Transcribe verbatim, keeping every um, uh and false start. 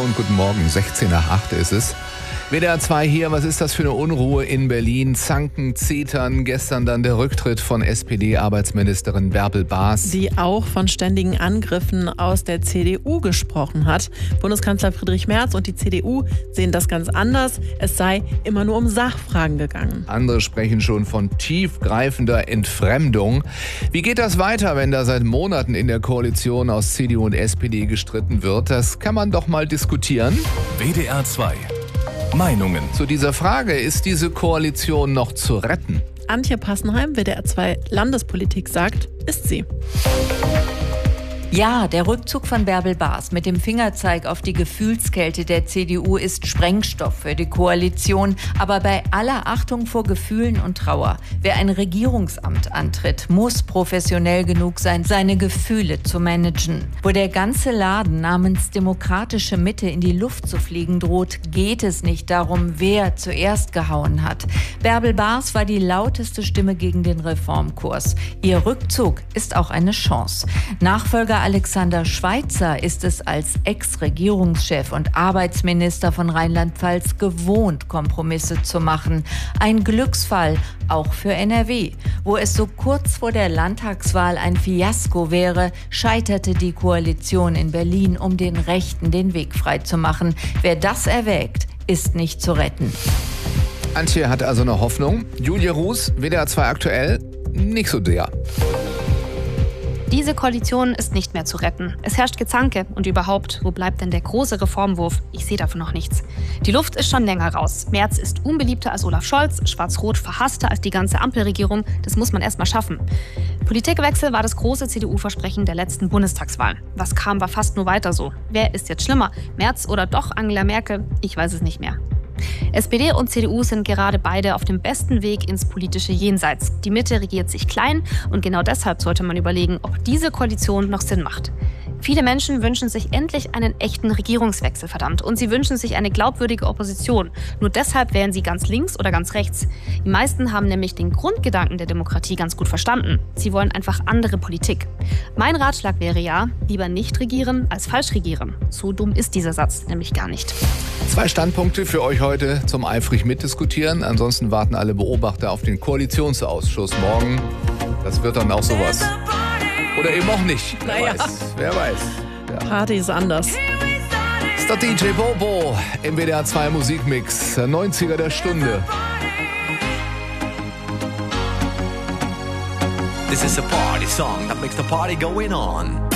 und guten Morgen, sechzehn nach acht ist es. W D R zwei hier, was ist das für eine Unruhe in Berlin? Zanken, Zetern, gestern dann der Rücktritt von S P D-Arbeitsministerin Bärbel Baas. Die auch von ständigen Angriffen aus der C D U gesprochen hat. Bundeskanzler Friedrich Merz und die C D U sehen das ganz anders. Es sei immer nur um Sachfragen gegangen. Andere sprechen schon von tiefgreifender Entfremdung. Wie geht das weiter, wenn da seit Monaten in der Koalition aus C D U und S P D gestritten wird? Das kann man doch mal diskutieren. W D R zwei Meinungen. Zu dieser Frage, ist diese Koalition noch zu retten? Antje Passenheim, W D R zwei Landespolitik, sagt, ist sie. Ja, der Rückzug von Bärbel Baas mit dem Fingerzeig auf die Gefühlskälte der C D U ist Sprengstoff für die Koalition. Aber bei aller Achtung vor Gefühlen und Trauer, wer ein Regierungsamt antritt, muss professionell genug sein, seine Gefühle zu managen. Wo der ganze Laden namens demokratische Mitte in die Luft zu fliegen droht, geht es nicht darum, wer zuerst gehauen hat. Bärbel Baas war die lauteste Stimme gegen den Reformkurs. Ihr Rückzug ist auch eine Chance. Nachfolger Alexander Schweitzer ist es als Ex-Regierungschef und Arbeitsminister von Rheinland-Pfalz gewohnt, Kompromisse zu machen. Ein Glücksfall, auch für N R W. Wo es so kurz vor der Landtagswahl ein Fiasko wäre, scheiterte die Koalition in Berlin, um den Rechten den Weg frei zu machen. Wer das erwägt, ist nicht zu retten. Antje hat also eine Hoffnung. Julia Ruß, W D R zwei aktuell, nicht so der. Diese Koalition ist nicht mehr zu retten. Es herrscht Gezanke. Und überhaupt, wo bleibt denn der große Reformwurf? Ich sehe davon noch nichts. Die Luft ist schon länger raus. Merz ist unbeliebter als Olaf Scholz, Schwarz-Rot verhasster als die ganze Ampelregierung. Das muss man erst mal schaffen. Politikwechsel war das große C D U-Versprechen der letzten Bundestagswahl. Was kam, war fast nur weiter so. Wer ist jetzt schlimmer? Merz oder doch Angela Merkel? Ich weiß es nicht mehr. S P D und C D U sind gerade beide auf dem besten Weg ins politische Jenseits. Die Mitte regiert sich klein und genau deshalb sollte man überlegen, ob diese Koalition noch Sinn macht. Viele Menschen wünschen sich endlich einen echten Regierungswechsel, verdammt. Und sie wünschen sich eine glaubwürdige Opposition. Nur deshalb wären sie ganz links oder ganz rechts. Die meisten haben nämlich den Grundgedanken der Demokratie ganz gut verstanden. Sie wollen einfach andere Politik. Mein Ratschlag wäre ja, lieber nicht regieren als falsch regieren. So dumm ist dieser Satz nämlich gar nicht. Zwei Standpunkte für euch heute zum eifrig mitdiskutieren. Ansonsten warten alle Beobachter auf den Koalitionsausschuss morgen. Das wird dann auch sowas. Oder eben auch nicht. Wer Naja. weiß. Wer weiß. Ja. Party ist anders. Ist der D J Bobo im W D R zwei Musikmix. Der neunziger der Stunde. This is a party song that makes the party going on.